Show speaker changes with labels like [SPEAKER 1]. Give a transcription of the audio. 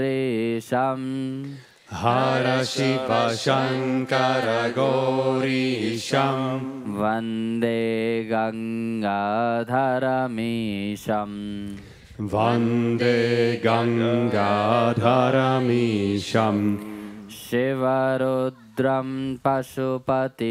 [SPEAKER 1] Har Shiva Shankar गौरीशं
[SPEAKER 2] Vande गंगाधरमीशम्
[SPEAKER 1] Vande गंगाधरमीशं
[SPEAKER 2] शिवरुद्रं Pashupati